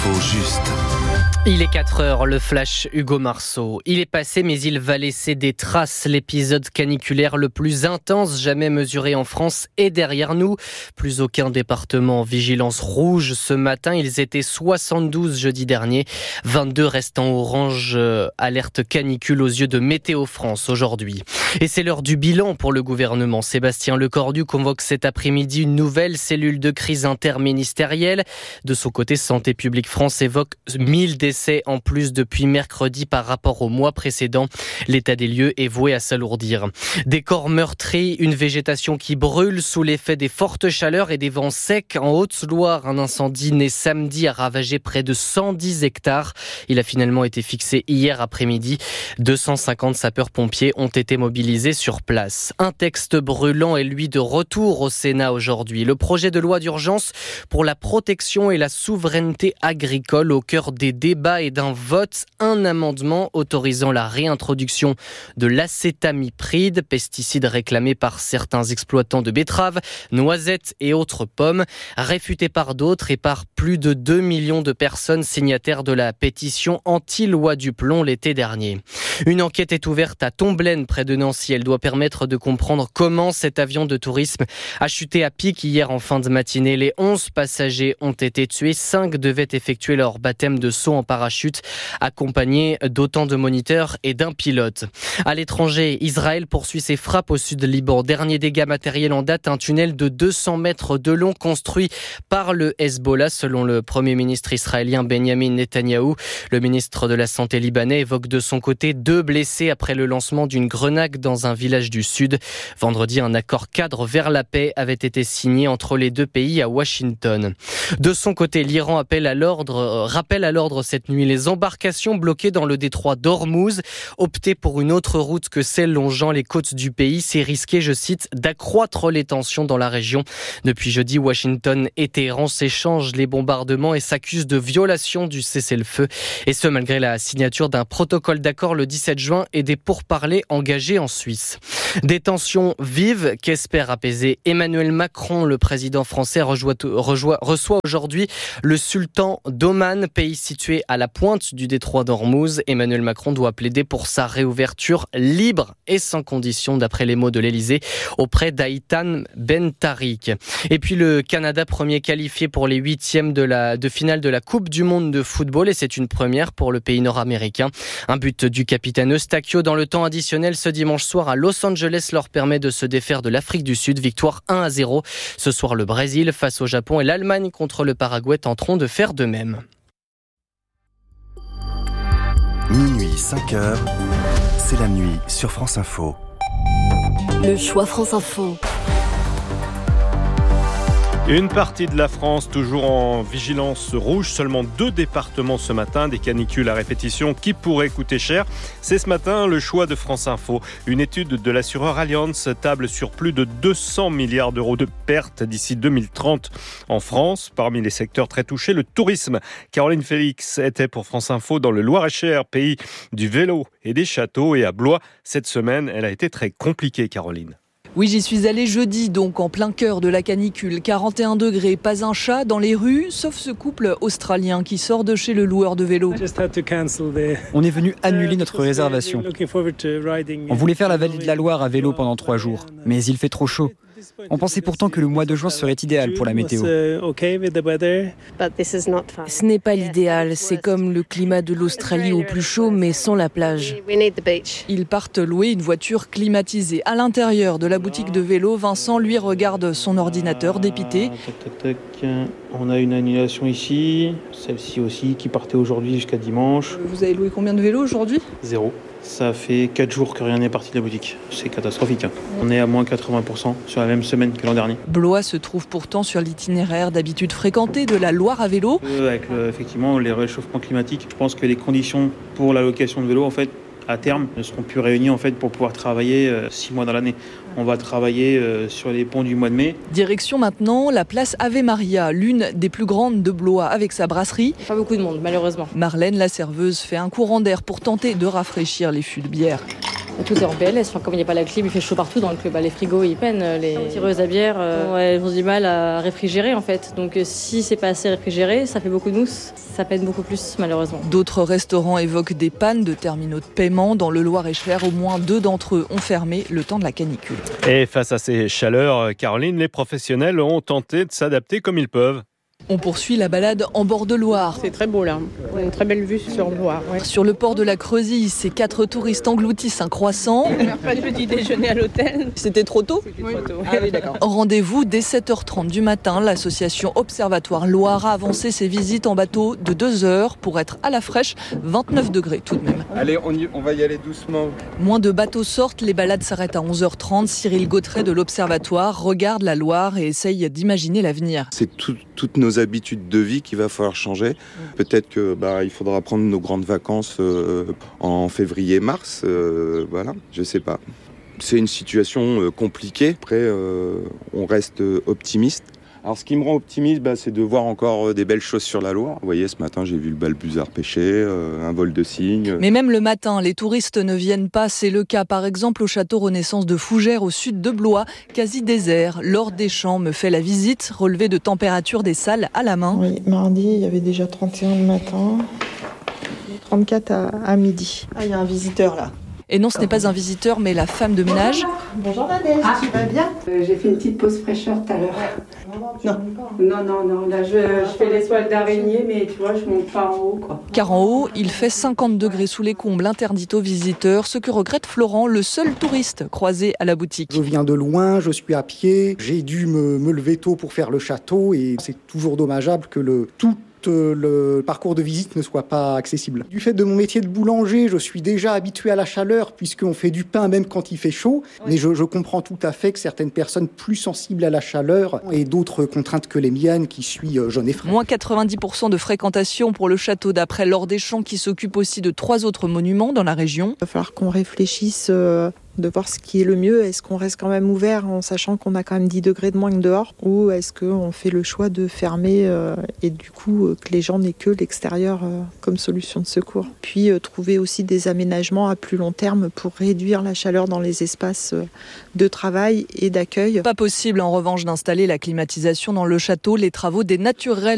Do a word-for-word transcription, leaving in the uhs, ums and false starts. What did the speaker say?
L'info juste. Il est quatre heures, le flash Hugo Marceau. Il est passé mais il va laisser des traces. L'épisode caniculaire le plus intense jamais mesuré en France est derrière nous. Plus aucun département en vigilance rouge ce matin. Ils étaient soixante-douze jeudi dernier. vingt-deux restent en orange euh, alerte canicule aux yeux de Météo France aujourd'hui. Et c'est l'heure du bilan pour le gouvernement. Sébastien Lecornu convoque cet après-midi une nouvelle cellule de crise interministérielle. De son côté, Santé publique France évoque mille décès en plus depuis mercredi par rapport au mois précédent. L'état des lieux est voué à s'alourdir. Des corps meurtris, une végétation qui brûle sous l'effet des fortes chaleurs et des vents secs. En Haute-Loire, un incendie né samedi a ravagé près de cent dix hectares. Il a finalement été fixé hier après-midi. deux cent cinquante sapeurs-pompiers ont été mobilisés sur place. Un texte brûlant est lui de retour au Sénat aujourd'hui. Le projet de loi d'urgence pour la protection et la souveraineté agricole au cœur des débats et d'un vote, un amendement autorisant la réintroduction de l'acétamipride, pesticide réclamé par certains exploitants de betteraves, noisettes et autres pommes, réfuté par d'autres et par plus de deux millions de personnes signataires de la pétition anti-loi du plomb l'été dernier. Une enquête est ouverte à Tomblaine, près de Nancy. Elle doit permettre de comprendre comment cet avion de tourisme a chuté à pic hier en fin de matinée. Les onze passagers ont été tués, cinq devaient effectuer leur baptême de saut en parachute, accompagné d'autant de moniteurs et d'un pilote. À l'étranger, Israël poursuit ses frappes au sud Liban. Dernier dégât matériel en date, un tunnel de deux cents mètres de long construit par le Hezbollah, selon le premier ministre israélien Benjamin Netanyahou. Le ministre de la Santé libanais évoque de son côté deux blessés après le lancement d'une grenade dans un village du sud. Vendredi, un accord cadre vers la paix avait été signé entre les deux pays à Washington. De son côté, l'Iran appelle à l'ordre, euh, rappelle à l'ordre cette nuit les embarcations bloquées dans le détroit d'Ormuz. Opter pour une autre route que celle longeant les côtes du pays, c'est risquer, je cite, d'accroître les tensions dans la région. Depuis jeudi, Washington et Téhéran s'échangent les bombardements et s'accusent de violation du cessez-le-feu. Et ce, malgré la signature d'un protocole d'accord le dix-sept juin et des pourparlers engagés en Suisse. Des tensions vives qu'espère apaiser Emmanuel Macron. Le président français rejoint, rejoint, reçoit aujourd'hui le sultan d'Oman, pays situé à la pointe du détroit d'Ormuz. Emmanuel Macron doit plaider pour sa réouverture libre et sans condition, d'après les mots de l'Elysée, auprès d'Haïtan Ben Tarik. Et puis le Canada, premier qualifié pour les huitièmes de, la, de finale de la Coupe du Monde de football, et c'est une première pour le pays nord-américain. Un but du capitaine Eustachio dans le temps additionnel ce dimanche soir à Los Angeles leur permet de se défaire de l'Afrique du Sud. Victoire un à zéro. Ce soir, le Brésil face au Japon et l'Allemagne contre le Paraguay tenteront de faire de même. Minuit, cinq heures, c'est la nuit sur France Info. Le choix France Info. Une partie de la France toujours en vigilance rouge, seulement deux départements ce matin, des canicules à répétition qui pourraient coûter cher. C'est ce matin le choix de France Info. Une étude de l'assureur Allianz table sur plus de deux cents milliards d'euros de pertes d'ici deux mille trente en France. Parmi les secteurs très touchés, le tourisme. Caroline Félix était pour France Info dans le Loir-et-Cher, pays du vélo et des châteaux. Et à Blois, cette semaine, elle a été très compliquée, Caroline. Oui, j'y suis allée jeudi, donc en plein cœur de la canicule. quarante et un degrés, pas un chat dans les rues, sauf ce couple australien qui sort de chez le loueur de vélo. On est venu annuler notre réservation. On voulait faire la vallée de la Loire à vélo pendant trois jours, mais il fait trop chaud. On pensait pourtant que le mois de juin serait idéal pour la météo. Ce n'est pas l'idéal, c'est comme le climat de l'Australie au plus chaud mais sans la plage. Ils partent louer une voiture climatisée. À l'intérieur de la boutique de vélo, Vincent lui regarde son ordinateur dépité. Tac, tac, tac. On a une annulation ici, celle-ci aussi qui partait aujourd'hui jusqu'à dimanche. Vous avez loué combien de vélos aujourd'hui ? Zéro. Ça fait quatre jours que rien n'est parti de la boutique. C'est catastrophique. On est à moins quatre-vingts pour cent sur la même semaine que l'an dernier. Blois se trouve pourtant sur l'itinéraire d'habitude fréquenté de la Loire à vélo. Euh, avec le, effectivement les réchauffements climatiques, je pense que les conditions pour la location de vélo, en fait, à terme, ne seront plus réunis en fait pour pouvoir travailler euh, six mois dans l'année. On va travailler euh, sur les ponts du mois de mai. Direction maintenant la place Ave Maria, l'une des plus grandes de Blois, avec sa brasserie. Pas beaucoup de monde, malheureusement. Marlène, la serveuse, fait un courant d'air pour tenter de rafraîchir les fûts de bière. Tout est en P L S, enfin, comme il n'y a pas la clim, il fait chaud partout, donc bah, les frigos ils peinent, les tireuses à bière euh, ouais, elles ont du mal à réfrigérer en fait. Donc si c'est pas assez réfrigéré, ça fait beaucoup de mousse, ça peine beaucoup plus malheureusement. D'autres restaurants évoquent des pannes de terminaux de paiement. Dans le Loir-et-Cher, au moins deux d'entre eux ont fermé le temps de la canicule. Et face à ces chaleurs, Caroline, les professionnels ont tenté de s'adapter comme ils peuvent. On poursuit la balade en bord de Loire. C'est très beau là, on a une très belle vue sur le Loire. Ouais. Sur le port de la Creusille, ces quatre touristes engloutissent un croissant. Pas de petit déjeuner à l'hôtel. C'était trop tôt ? Oui. Trop tôt. Ah oui, d'accord. Rendez-vous dès sept heures trente du matin. L'association Observatoire Loire a avancé ses visites en bateau de deux heures pour être à la fraîche, vingt-neuf degrés tout de même. Allez, on, y, on va y aller doucement. Moins de bateaux sortent, les balades s'arrêtent à onze heures trente. Cyril Gautret de l'Observatoire regarde la Loire et essaye d'imaginer l'avenir. C'est tout, toutes nos habitudes de vie qu'il va falloir changer. Peut-être que bah, il faudra prendre nos grandes vacances euh, en février-mars. Euh, voilà, je sais pas. C'est une situation euh, compliquée. Après, euh, on reste optimiste. Alors, ce qui me rend optimiste, bah, c'est de voir encore des belles choses sur la Loire. Vous voyez, ce matin, j'ai vu le balbuzard pêcher, euh, un vol de cygnes. Mais même le matin, les touristes ne viennent pas. C'est le cas, par exemple, au château Renaissance de Fougères, au sud de Blois, quasi désert. Laure Deschamps me fait la visite, relevé de température des salles à la main. Oui, mardi, il y avait déjà trente et un le matin, trente-quatre à, à midi. Ah, il y a un visiteur là. Et non, ce n'est pas un visiteur, mais la femme de ménage. Bonjour Nadège, ah, tu vas bien? euh, J'ai fait une petite pause fraîcheur tout à l'heure. Non. Non, non, non, là je, je fais les toiles d'araignée, mais tu vois, je monte pas en haut, quoi. Car en haut, il fait cinquante degrés sous les combles, interdit aux visiteurs, ce que regrette Florent, le seul touriste croisé à la boutique. Je viens de loin, je suis à pied, j'ai dû me, me lever tôt pour faire le château et c'est toujours dommageable que le tout le parcours de visite ne soit pas accessible. Du fait de mon métier de boulanger, je suis déjà habitué à la chaleur puisqu'on fait du pain même quand il fait chaud. Oui. Mais je, je comprends tout à fait que certaines personnes plus sensibles à la chaleur et d'autres contraintes que les miennes qui suis jeune et frais. Moins quatre-vingt-dix pour cent de fréquentation pour le château d'après Laure Deschamps qui s'occupe aussi de trois autres monuments dans la région. Il va falloir qu'on réfléchisse euh... de voir ce qui est le mieux. Est-ce qu'on reste quand même ouvert en sachant qu'on a quand même dix degrés de moins que dehors, ou est-ce qu'on fait le choix de fermer euh, et du coup euh, que les gens n'aient que l'extérieur euh, comme solution de secours. Puis euh, trouver aussi des aménagements à plus long terme pour réduire la chaleur dans les espaces euh, de travail et d'accueil. Pas possible en revanche d'installer la climatisation dans le château. Les travaux dénatureraient